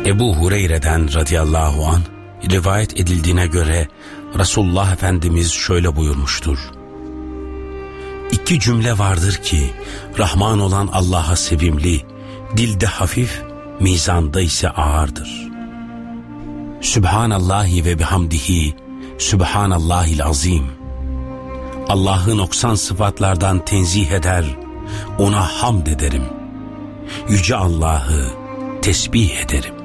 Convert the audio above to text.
Ebu Hureyre'den radıyallahu anh rivayet edildiğine göre Resulullah Efendimiz şöyle buyurmuştur: İki cümle vardır ki Rahman olan Allah'a sevimli, dilde hafif, mizanda ise ağırdır. Sübhanallahi ve bihamdihi, Sübhanallahil azim. Allah'ı noksan sıfatlardan tenzih eder, ona hamd ederim. Yüce Allah'ı tesbih ederim.